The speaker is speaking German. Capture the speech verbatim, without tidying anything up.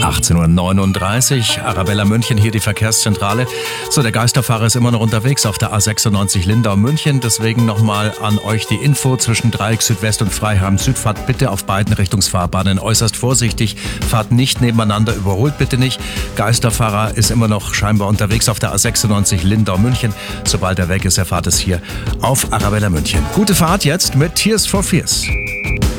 achtzehn Uhr neununddreißig, Arabella München, hier die Verkehrszentrale. So, der Geisterfahrer ist immer noch unterwegs auf der A sechsundneunzig Lindau-München. Deswegen nochmal an euch die Info zwischen Dreieck Südwest und Freiham Süd. Fahrt bitte auf beiden Richtungsfahrbahnen äußerst vorsichtig. Fahrt nicht nebeneinander, überholt bitte nicht. Geisterfahrer ist immer noch scheinbar unterwegs auf der A sechsundneunzig Lindau-München. Sobald er weg ist, erfahrt es hier auf Arabella München. Gute Fahrt jetzt mit Tears for Fears.